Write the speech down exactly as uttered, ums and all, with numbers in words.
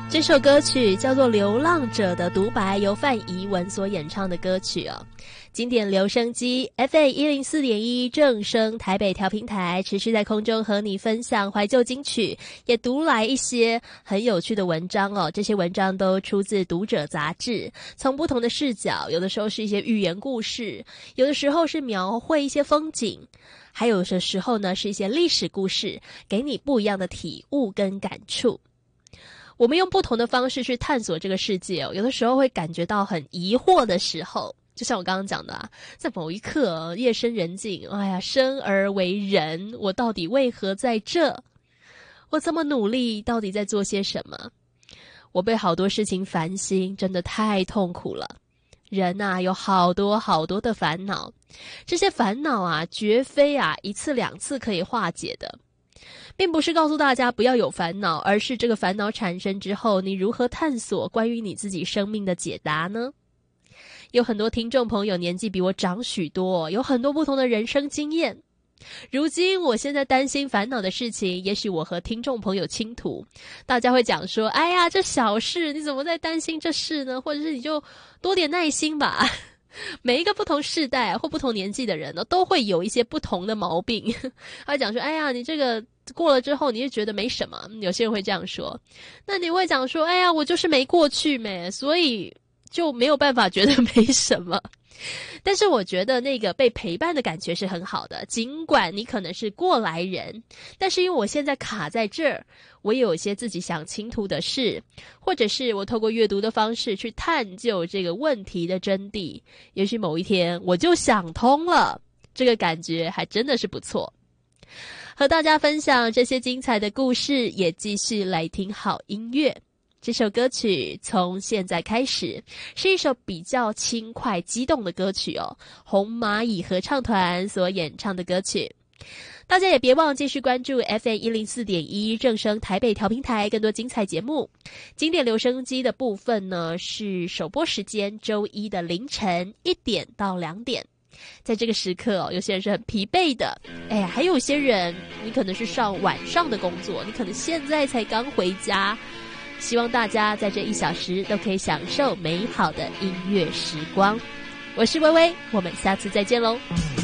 这首歌曲叫做《流浪者的独白》，由范怡文所演唱的歌曲哦。经典留声机 F M 一零四点一 正声台北调频台持续在空中和你分享怀旧金曲，也读来一些很有趣的文章哦。这些文章都出自《读者》杂志，从不同的视角，有的时候是一些寓言故事，有的时候是描绘一些风景，还有的时候呢是一些历史故事，给你不一样的体悟跟感触。我们用不同的方式去探索这个世界哦，有的时候会感觉到很疑惑的时候，就像我刚刚讲的啊，在某一刻夜深人静，哎呀，生而为人，我到底为何在这？我这么努力，到底在做些什么？我被好多事情烦心，真的太痛苦了。人啊，有好多好多的烦恼，这些烦恼啊，绝非啊一次两次可以化解的。并不是告诉大家不要有烦恼，而是这个烦恼产生之后，你如何探索关于你自己生命的解答呢？有很多听众朋友年纪比我长许多，有很多不同的人生经验。如今我现在担心烦恼的事情，也许我和听众朋友倾吐，大家会讲说，哎呀，这小事你怎么在担心这事呢？或者是你就多点耐心吧。每一个不同世代或不同年纪的人呢，都会有一些不同的毛病。他会讲说，哎呀，你这个过了之后你就觉得没什么，有些人会这样说。那你会讲说，哎呀，我就是没过去没，所以就没有办法觉得没什么。但是我觉得那个被陪伴的感觉是很好的，尽管你可能是过来人，但是因为我现在卡在这儿，我也有一些自己想倾吐的事，或者是我透过阅读的方式去探究这个问题的真谛，也许某一天我就想通了，这个感觉还真的是不错。和大家分享这些精彩的故事，也继续来听好音乐。这首歌曲从现在开始是一首比较轻快激动的歌曲哦，红蚂蚁合唱团所演唱的歌曲。大家也别忘继续关注 F M 一零四点一 正声台北调频台更多精彩节目。经典留声机的部分呢，是首播时间周一的凌晨一点到两点。在这个时刻哦，有些人是很疲惫的，哎呀，还有些人你可能是上晚上的工作，你可能现在才刚回家。希望大家在这一小时都可以享受美好的音乐时光。我是微微，我们下次再见喽。